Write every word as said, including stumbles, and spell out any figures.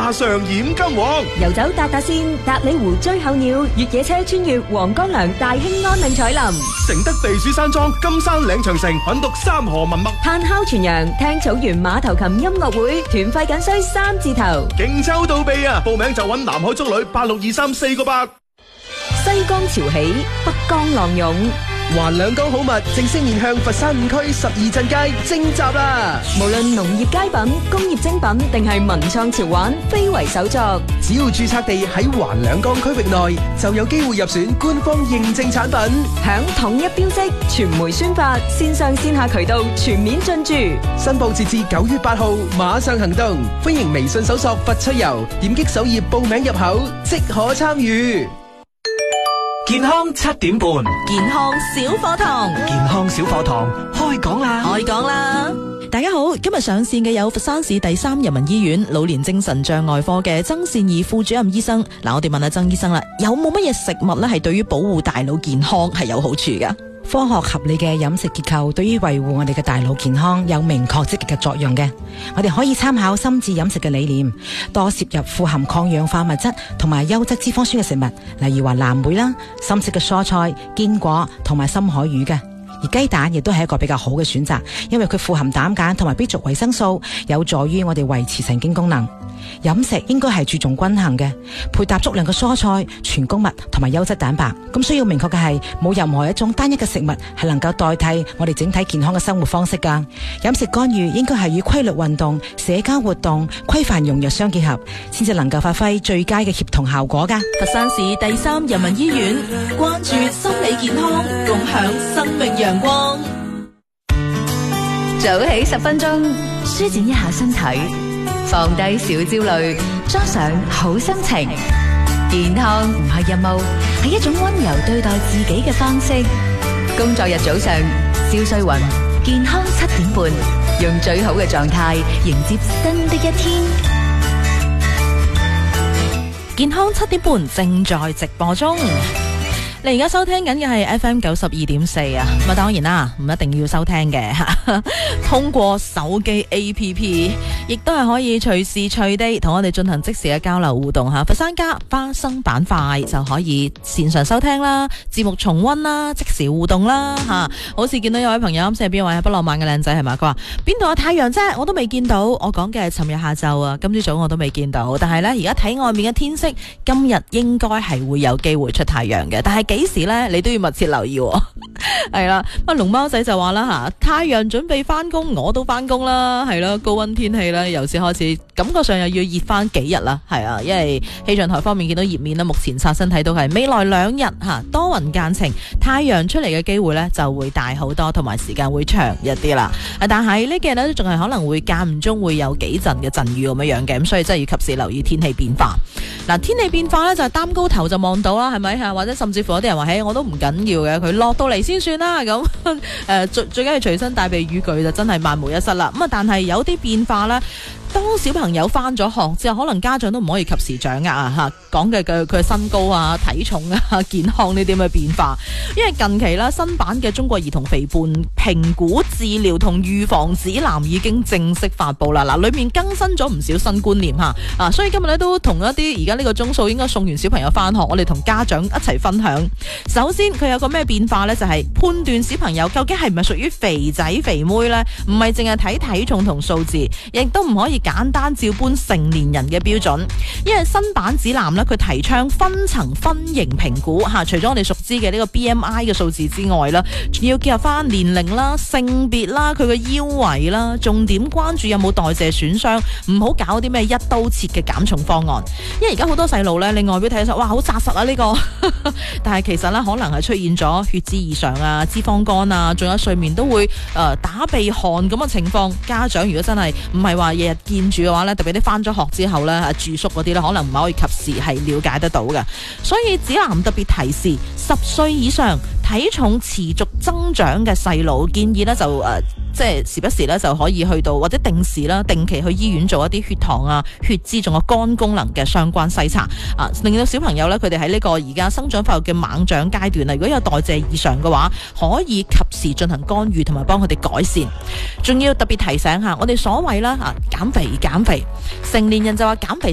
馬上染金黃。 遊走達達線、達里湖追候鳥、越野車穿越黃江梁、大興安嶺彩林， 承德避暑山莊、金山嶺長城，品讀三河文墨。 炭烤全羊，聽草原馬頭琴音樂會，團費僅需三字頭。 勁抽到臂啊！報名就揾南海足旅八六二三四個八。 西江潮起，北江浪湧。 環兩江好物正式面向佛山五區十二鎮街徵集啦！ 無論農業佳品、工業精品，定係文創潮玩，非為手作。 只要註冊地喺環兩江區域內，就有機會入選官方認證產品， 享統一標誌、傳媒宣發、線上線下渠道全面進駐。 申報截至九月八號，馬上行動！歡迎微信搜索佛趣遊，點擊首頁報名入口，即可參與。 健康七點半， 健康小課堂， 健康小課堂開講啦， 開講啦！大家好，今日上線嘅有佛山市第三人民醫院老年精神障礙科嘅曾善儀副主任醫生。嗱，我哋問下曾醫生啦，有冇乜嘢食物咧係對於保護大腦健康係有好處噶？ 科學合理嘅飲食結構對於維護我哋嘅大腦健康有明確積極嘅作用嘅。我哋可以參考心智飲食嘅理念，多攝入富含抗氧化物質同埋優質脂肪酸嘅食物，例如話藍莓啦、深色嘅蔬菜、堅果同埋深海魚嘅。而雞蛋亦都係一個比較好嘅選擇，因為佢富含膽鹼同埋 B 族維生素，有助於我哋維持神經功能。飲食應該係注重均衡嘅，配搭足量嘅蔬菜、全穀物同埋優質蛋白。咁需要明確嘅係，冇任何一種單一嘅食物係能夠代替我哋整體健康嘅生活方式噶。飲食干預應該係與規律運動、社交活動、規範用藥相結合，先至能夠發揮最佳嘅協同效果噶。 佛山市第三人民醫院關注心理健康，共享生命陽光。 早起十分鐘，舒展一下身體，放低小焦慮，裝上好心情。健康唔係任務，係一種溫柔對待自己嘅方式。工作日早上，蕭瑞雲，健康七點半，用最好嘅狀態迎接新的一天。 健康七點半正在直播中。你而家收聽緊嘅係 F M 九十二點四啊，咁啊當然啦，唔一定要收聽嘅，通過手機 A P P， 亦都係可以隨時隨地同我哋進行即時嘅交流互動吓。佛山家花生板塊就可以線上收聽啦，節目重溫啦，即時互動啦吓。好似見到有位朋友啱先係邊位不浪漫嘅靚仔係嘛？佢話邊度有太陽啫？我都未見到。我講嘅係尋日下晝啊，今朝早我都未見到。但係呢，而家睇外面嘅天色，今日應該係會有機會出太陽嘅。但係幾時呢？你都要密切留意喎。係啦，咁啊龍貓仔就話啦吓，太陽準備翻工，我都翻工啦，係啦，高溫天氣啦，由此開始，感覺上又要熱翻幾日啦，係啊，因為氣象台方面見到熱面啦，目前刷新睇到係未來兩日吓多雲間晴，太陽出嚟嘅機會呢就會大好多，同埋時間會長一啲啦。但係呢幾日呢，仲係可能會間唔中會有幾陣嘅陣雨咁樣樣嘅，咁所以真係要及時留意天氣變化。嗱，天氣變化呢，就係擔高頭就望到啦，係咪吓？或者甚至乎有啲人話，嘿，我都唔緊要嘅，佢落到嚟先算啦。咁誒，最最緊要隨身帶備雨具就真係萬無一失啦。咁啊，但係有啲變化呢，當小朋友翻咗學之後，可能家長都唔可以及時掌握啊吓，講嘅佢佢嘅身高啊、體重啊、健康呢啲咁嘅變化。因為近期啦，新版嘅中國兒童肥胖評估治療同預防指南已經正式發布啦。嗱，裏面更新咗唔少新觀念吓啊，所以今日咧都同一啲而家呢個鐘數應該送完小朋友翻學，我哋同家長一齊分享。首先佢有個咩變化呢？就係、是、判斷小朋友究竟係唔係屬於肥仔肥妹呢？唔係淨係睇體重同數字，亦都唔可以簡單照搬成年人嘅標準。因為新版指南呢，佢提倡分層分型評估吓，除咗我哋熟知嘅呢個 B M I 嘅數字之外啦，仲要結合翻年齡啦、性別啦、佢嘅腰圍啦，重點關注有冇代謝損傷，唔好搞啲咩一刀切嘅減重方案。因為而家好多細路呢，你外表睇起上哇好紮實啊呢、這個，但係其實呢，可能係出現咗血脂異常啊、脂肪肝啊，仲有睡眠都會誒、呃、打鼻鼾咁嘅情況。家長如果真係唔係話日日見住嘅話呢，特別啲翻咗學之後呢，住宿嗰啲呢，可能唔係可以及時係了解得到嘅。所以指南特別提示十歲以上體重持續增長嘅細路，建議呢就誒、呃、即係時不時呢就可以去到或者定時啦，定期去醫院做一啲血糖啊、血脂仲有肝功能嘅相關篩查啊，令到小朋友呢，佢哋喺呢個而家生長發育嘅猛長階段啊，如果有代謝異常嘅話，可以及時進行干預同埋幫佢哋改善。仲要特別提醒下，我哋所謂啦啊減肥減肥，成年人就話減肥